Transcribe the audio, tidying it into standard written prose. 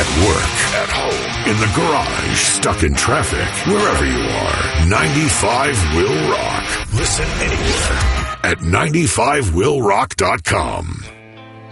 work, at home, in the garage, stuck in traffic, wherever you are, 95 will rock. Listen anywhere at 95willrock.com.